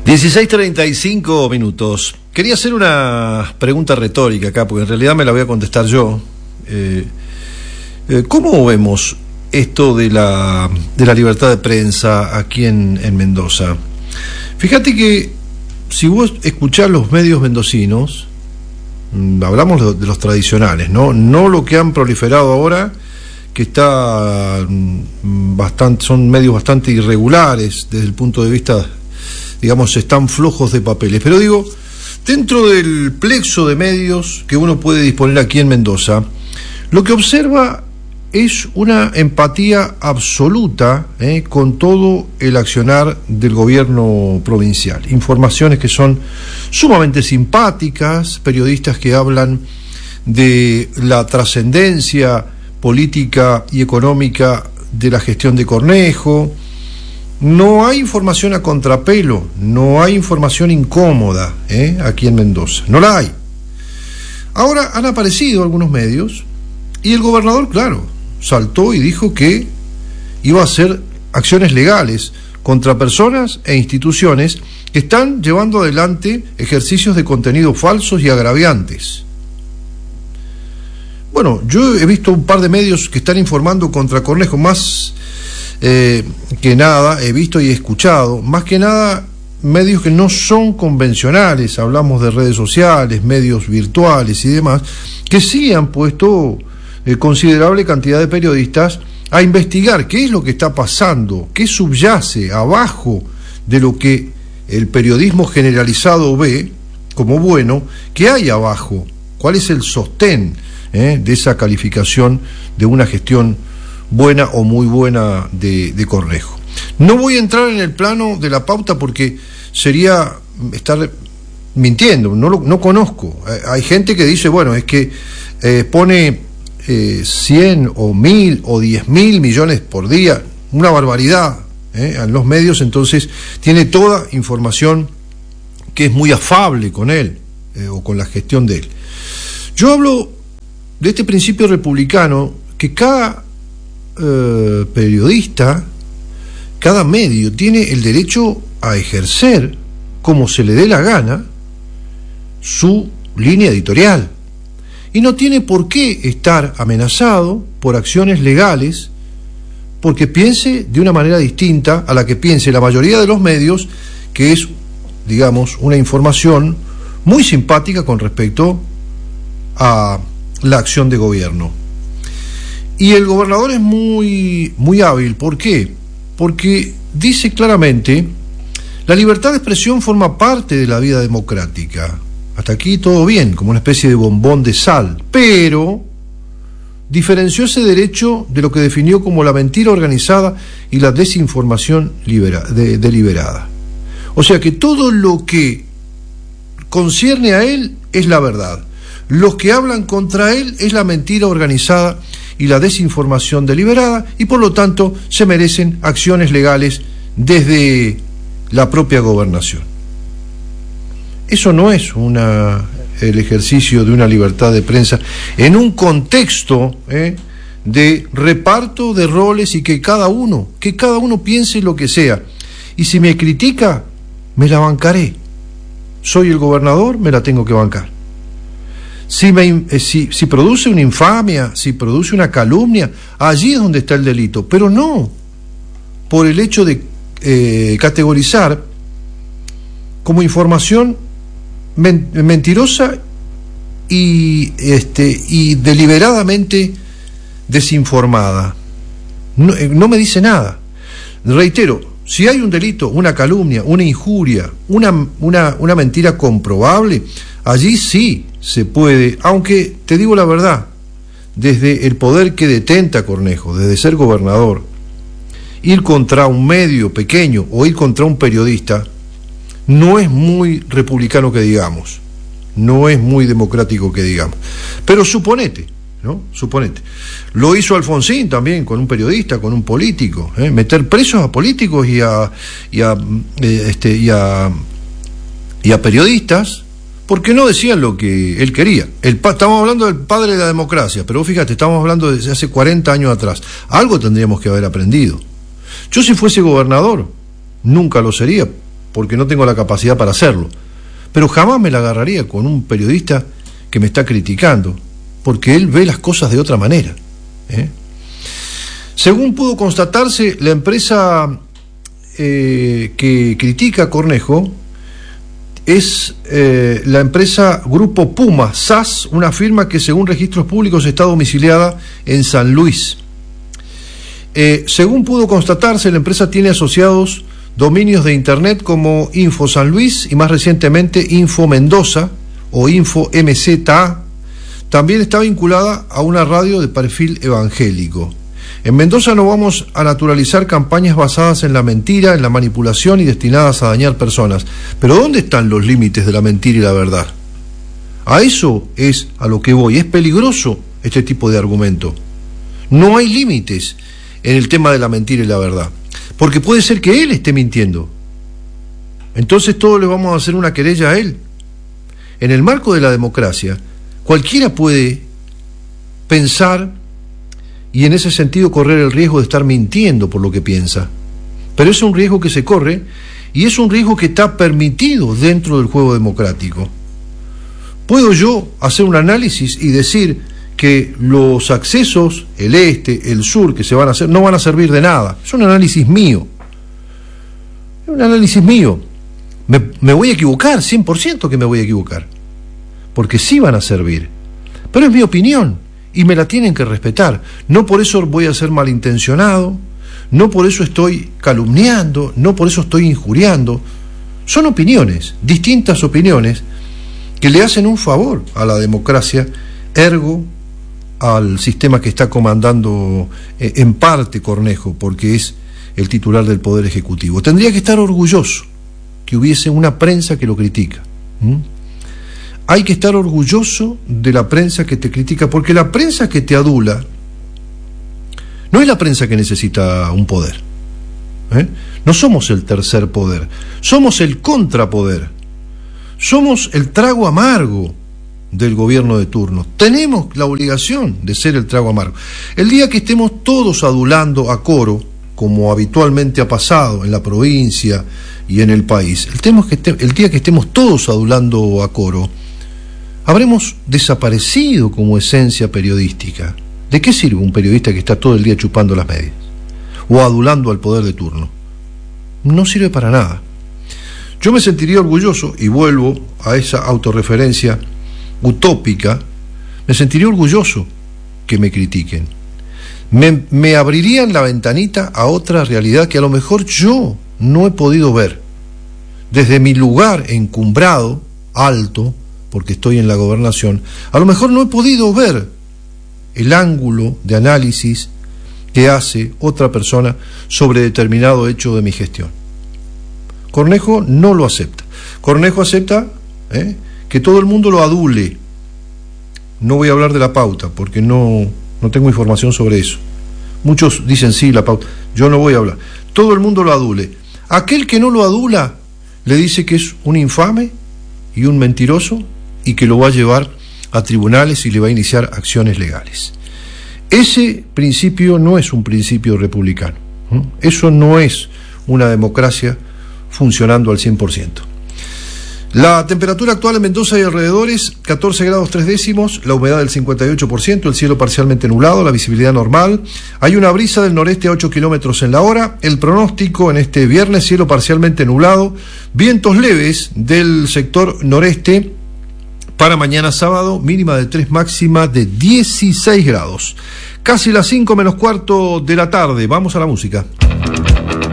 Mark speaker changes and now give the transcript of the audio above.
Speaker 1: 16:35. Quería hacer una pregunta retórica acá, porque en realidad me la voy a contestar yo. ¿Cómo vemos esto de la libertad de prensa aquí en Mendoza? Fíjate que si vos escuchás los medios mendocinos, hablamos de los tradicionales, no lo que han proliferado ahora, que está son medios bastante irregulares desde el punto de vista, digamos, están flojos de papeles. Pero digo, dentro del plexo de medios que uno puede disponer aquí en Mendoza, lo que observa es una empatía absoluta con todo el accionar del gobierno provincial. Informaciones que son sumamente simpáticas, periodistas que hablan de la trascendencia política y económica de la gestión de Cornejo. No hay información a contrapelo, no hay información incómoda aquí en Mendoza, no la hay. Ahora han aparecido algunos medios y el gobernador, claro, saltó y dijo que iba a hacer acciones legales contra personas e instituciones que están llevando adelante ejercicios de contenido falsos y agraviantes. Bueno, yo he visto un par de medios que están informando contra Cornejo, más que nada, he visto y he escuchado, más que nada medios que no son convencionales, hablamos de redes sociales, medios virtuales y demás, que sí han puesto considerable cantidad de periodistas a investigar qué es lo que está pasando, qué subyace abajo de lo que el periodismo generalizado ve como bueno, qué hay abajo, cuál es el sostén de esa calificación de una gestión buena o muy buena de Cornejo. No voy a entrar en el plano de la pauta porque sería estar mintiendo, no conozco. Hay gente que dice, bueno, es que pone 100 o 1000 o 10.000 millones por día, una barbaridad en los medios, entonces tiene toda información que es muy afable con él o con la gestión de él. Yo hablo de este principio republicano que cada periodista, cada medio tiene el derecho a ejercer como se le dé la gana su línea editorial y no tiene por qué estar amenazado por acciones legales porque piense de una manera distinta a la que piense la mayoría de los medios, que es, digamos, una información muy simpática con respecto a la acción de gobierno. Y el gobernador es muy hábil. ¿Por qué? Porque dice claramente: la libertad de expresión forma parte de la vida democrática. Hasta aquí todo bien, como una especie de bombón de sal, pero diferenció ese derecho de lo que definió como la mentira organizada y la desinformación deliberada. O sea que todo lo que concierne a él es la verdad. Los que hablan contra él es la mentira organizada y la desinformación deliberada, y por lo tanto se merecen acciones legales desde la propia gobernación. Eso no es el ejercicio de una libertad de prensa en un contexto de reparto de roles y que cada uno piense lo que sea. Y si me critica, me la bancaré. Soy el gobernador, me la tengo que bancar. Si produce una infamia, si produce una calumnia, allí es donde está el delito, pero no por el hecho de categorizar como información mentirosa y deliberadamente desinformada. No me dice nada. Reitero, si hay un delito, una calumnia, una injuria, una mentira comprobable, allí sí se puede, aunque te digo la verdad, desde el poder que detenta Cornejo, desde ser gobernador, ir contra un medio pequeño o ir contra un periodista no es muy republicano que digamos, no es muy democrático que digamos, pero suponete, lo hizo Alfonsín también con un periodista, con un político, meter presos a políticos y a periodistas porque no decían lo que él quería. Estamos hablando del padre de la democracia, pero fíjate, estamos hablando de hace 40 años atrás. Algo tendríamos que haber aprendido. Yo, si fuese gobernador, nunca lo sería, porque no tengo la capacidad para hacerlo, pero jamás me la agarraría con un periodista que me está criticando, porque él ve las cosas de otra manera. Según pudo constatarse, la empresa que critica a Cornejo es la empresa Grupo Puma SAS, una firma que según registros públicos está domiciliada en San Luis. Según pudo constatarse, la empresa tiene asociados dominios de internet como Info San Luis y más recientemente Info Mendoza o Info MZA. También está vinculada a una radio de perfil evangélico. En Mendoza no vamos a naturalizar campañas basadas en la mentira, en la manipulación y destinadas a dañar personas. Pero ¿dónde están los límites de la mentira y la verdad? A eso es a lo que voy. Es peligroso este tipo de argumento. No hay límites en el tema de la mentira y la verdad, porque puede ser que él esté mintiendo. Entonces todos le vamos a hacer una querella a él. En el marco de la democracia, cualquiera puede pensar y en ese sentido correr el riesgo de estar mintiendo por lo que piensa. Pero es un riesgo que se corre y es un riesgo que está permitido dentro del juego democrático. ¿Puedo yo hacer un análisis y decir que los accesos, el este, el sur, que se van a hacer, no van a servir de nada? Es un análisis mío. Es un análisis mío. Me voy a equivocar, 100% que me voy a equivocar. Porque sí van a servir. Pero es mi opinión. Y me la tienen que respetar. No por eso voy a ser malintencionado, no por eso estoy calumniando, no por eso estoy injuriando. Son opiniones, distintas opiniones, que le hacen un favor a la democracia, ergo al sistema que está comandando en parte Cornejo, porque es el titular del Poder Ejecutivo. Tendría que estar orgulloso que hubiese una prensa que lo critica. Hay que estar orgulloso de la prensa que te critica, porque la prensa que te adula no es la prensa que necesita un poder. No somos el tercer poder, somos el contrapoder, somos el trago amargo del gobierno de turno. Tenemos la obligación de ser el trago amargo. El día que estemos todos adulando a coro, como habitualmente ha pasado en la provincia y en el país, el día que estemos todos adulando a coro, habremos desaparecido como esencia periodística. ¿De qué sirve un periodista que está todo el día chupando las medias o adulando al poder de turno? No sirve para nada. Yo me sentiría orgulloso, y vuelvo a esa autorreferencia utópica, me sentiría orgulloso que me critiquen. Me abrirían la ventanita a otra realidad que a lo mejor yo no he podido ver. Desde mi lugar encumbrado, alto, porque estoy en la gobernación, a lo mejor no he podido ver el ángulo de análisis que hace otra persona sobre determinado hecho de mi gestión. Cornejo no lo acepta. Cornejo acepta que todo el mundo lo adule. No voy a hablar de la pauta, porque no tengo información sobre eso. Muchos dicen sí, la pauta. Yo no voy a hablar. Todo el mundo lo adule. Aquel que no lo adula le dice que es un infame y un mentiroso, y que lo va a llevar a tribunales y le va a iniciar acciones legales. Ese principio no es un principio republicano. Eso no es una democracia funcionando al 100%. La temperatura actual en Mendoza y alrededores, 14 grados 3 décimos, la humedad del 58%, el cielo parcialmente nublado, la visibilidad normal, hay una brisa del noreste a 8 kilómetros en la hora, el pronóstico en este viernes, cielo parcialmente nublado, vientos leves del sector noreste para mañana sábado, mínima de 3, máxima de 16 grados. Casi las 5 menos cuarto de la tarde, vamos a la música.